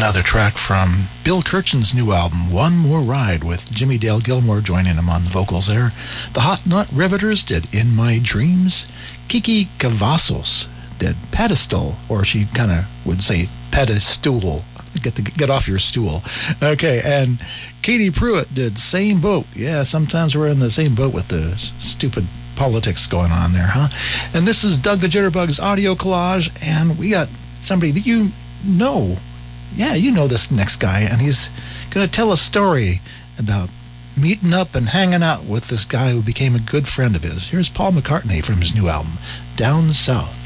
another track from Bill Kirchen's new album, One More Ride, with Jimmy Dale Gilmore joining him on the vocals there. The Hot Nut Riveters did In My Dreams. Kiki Cavazos did Pedestal, or she kind of would say pedestal. Get off your stool. Okay, and Katie Pruitt did Same Boat. Yeah, sometimes we're in the same boat with the stupid politics going on there, huh? And this is Doug the Jitterbugs audio collage, and we got somebody that you know. Yeah, you know this next guy, and he's going to tell a story about meeting up and hanging out with this guy who became a good friend of his. Here's Paul McCartney from his new album, Down South.